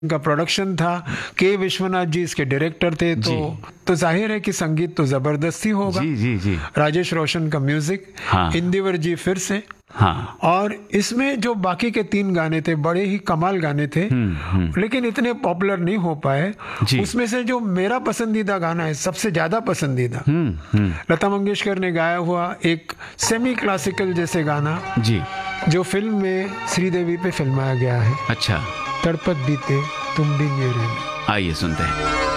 का प्रोडक्शन था, के विश्वनाथ जी इसके डायरेक्टर थे, तो जाहिर है कि संगीत तो जबरदस्ती होगा। जी जी जी। राजेश रोशन का म्यूजिक, हाँ। इंदिवर जी फिर से। हाँ। और इसमें जो बाकी के 3 गाने थे बड़े ही कमाल गाने थे, लेकिन इतने पॉपुलर नहीं हो पाए। उसमें से जो मेरा पसंदीदा गाना है, सबसे ज्यादा पसंदीदा, लता मंगेशकर ने गाया हुआ एक सेमी क्लासिकल जैसे गाना जी, जो फिल्म में श्रीदेवी पे फिल्माया गया है। अच्छा। तड़पत बीते तुम बिन ये रहना। आइए सुनते हैं।